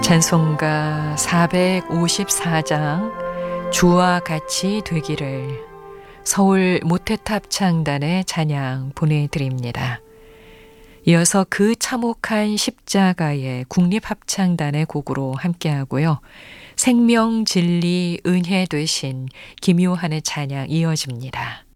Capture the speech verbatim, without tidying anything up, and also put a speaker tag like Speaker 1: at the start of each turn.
Speaker 1: 찬송가 사백오십사 장 주와 같이 되기를 서울 모태탑창단의 찬양 보내드립니다. 이어서 그 참혹한 십자가의 국립합창단의 곡으로 함께하고요. 생명, 진리, 은혜 되신 김요한의 찬양 이어집니다.